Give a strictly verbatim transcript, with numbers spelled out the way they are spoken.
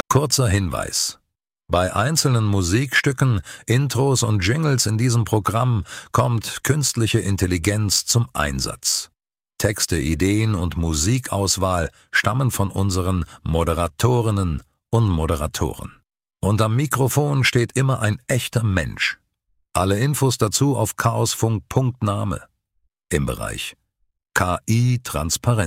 Kurzer Hinweis: Bei einzelnen Musikstücken, Intros und Jingles in diesem Programm kommt künstliche Intelligenz zum Einsatz. Texte, Ideen und Musikauswahl stammen von unseren Moderatorinnen und Moderatoren. Und am Mikrofon steht immer ein echter Mensch. Alle Infos dazu auf chaosfunk punkt name im Bereich K I Transparenz.